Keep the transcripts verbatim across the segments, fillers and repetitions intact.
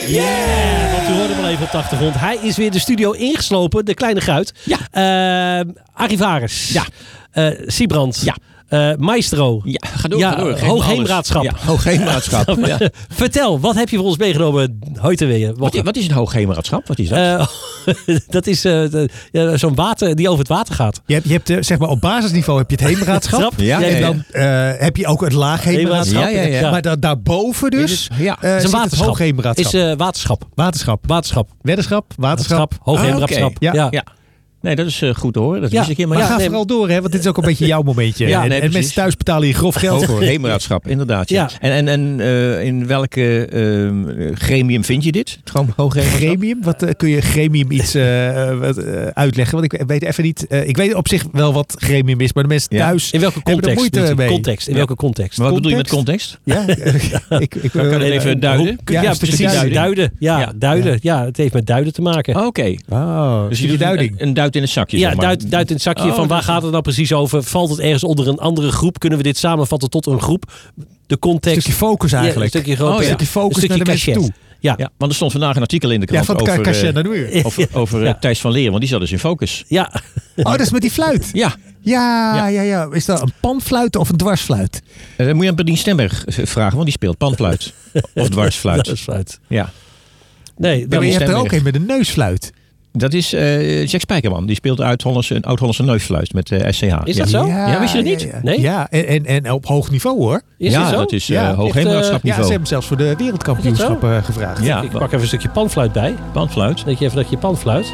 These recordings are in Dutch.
Yeah! Want u hoorde hem al even op de achtergrond. Hij is weer de studio ingeslopen, de kleine Guit. Ja. Uh, Arrivaris. Ja. Uh, Siebrand. Ja. Uh, Maestro. Ja, ga door, ja, ga door. Hoogheemraadschap. Ja, Hoogheemraadschap. Ja. Vertel, wat heb je voor ons meegenomen? Heute weer. Wat, wat is een Hoogheemraadschap? Wat is dat? Uh, dat is uh, de, uh, zo'n water die over het water gaat. Je hebt, je hebt uh, zeg maar op basisniveau heb je het heemraadschap. Ja, ja, en ja. dan uh, heb je ook het laagheemraadschap. Ja, ja, ja. Maar da- daarboven dus ja. uh, is een waterschap. hoogheemraadschap. Is uh, waterschap. Waterschap. Waterschap. Weddenschap. Waterschap. Waterschap. Hoogheemraadschap. Ah, okay. ja. ja. Nee, dat is uh, goed te horen. Dat ja. wist ik helemaal. Maar Ja, ga nee, vooral door, hè, want dit is ook een beetje jouw momentje. Ja, en nee, en mensen thuis betalen hier grof geld voor. Hoogheemraadschap, inderdaad. Ja. Ja. En, en, en uh, in welke uh, gremium vind je dit? Gewoon Hoogheemraadschap? Gremium? Wat uh, kun je gremium iets uh, wat, uh, uitleggen? Want ik weet even niet. Uh, ik weet op zich wel wat gremium is, maar de mensen Ja. thuis In welke hebben er context? moeite bedoelt u? mee. Context. In Ja. welke context? Maar wat bedoel je met Context? context? Ja, ik, ik, Kan je dat even duiden? Ja, Ja, ja een stukje precies. duiden. Duiden. Ja, Ja. duiden. Ja, het heeft met duiden te maken. Oké. Okay. Oh, Dus je je doet duiding. een, een duit in een zakje. Ja, zeg maar. duid, duid in het zakje. Oh, van waar dus- gaat het nou precies over? Valt het ergens onder een andere groep? Kunnen we dit samenvatten tot een groep? De Een context. stukje focus Ja, eigenlijk. een stukje groter. Oh, ja. Een stukje focus Een stukje naar de mensen cachet. toe. Ja. Ja, want er stond vandaag een artikel in de Ja, krant van het over, cachet uh, naar de muur. over, over uh, Ja. Thijs van Leer, want die zat dus in Focus. Ja. Oh, dat is met die fluit. Ja, Ja, Ja. ja, ja. Is dat een panfluit of een dwarsfluit? uh, dan moet je aan Berdien Stemberg vragen, want die speelt panfluit. Of dwarsfluit. Dat is fluit. Ja. Nee, Ja, dat maar je is hebt er ook Stemberg. een met een neusfluit. Dat is uh, Jack Spijkerman. Die speelt uit Hollandse, een oud-Hollandse neusfluit met uh, S C H. Is ja. dat zo? Ja, wist je dat niet? Ja, ja. Nee? Ja, en, en, en op hoog niveau hoor. is ja, het zo? dat is uh, Ja, echt, hoogheemraadschap Ja, ze niveau. hebben zelfs voor de wereldkampioenschap uh, gevraagd. Ja, Ik pak even een stukje panfluit bij. panfluit. Weet je even dat je panfluit.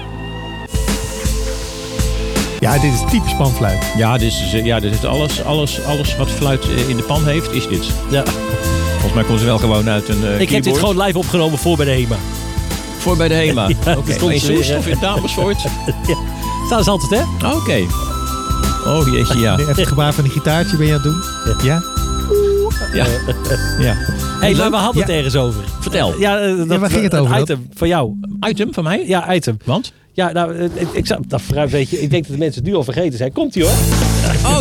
Ja, dit is typisch panfluit. Ja, dit is, uh, ja, dit is alles, alles, alles wat fluit uh, in de pan heeft, is dit. Ja. Volgens mij komt ze wel gewoon uit een uh, Ik heb dit keyboard. gewoon live opgenomen voor bij de HEMA. Voor bij de HEMA. Ja, Oké, dat stond okay. In ze weer, Soest hè? of in Amersfoort? Staan ze altijd, hè? Oké. Okay. Oh jeetje, ja. Even het gebaar van een gitaartje ben je aan het doen. Ja? Ja. ja. Hé, maar we hadden het Ja. ergens over. Vertel. Ja, uh, dat, Ja, waar ging het over? item van jou. Item van mij? Ja, item. Want? Ja, nou, ik, ik, zat- dat, weet je, ik denk dat de mensen het nu al vergeten zijn. Komt-ie hoor. Oh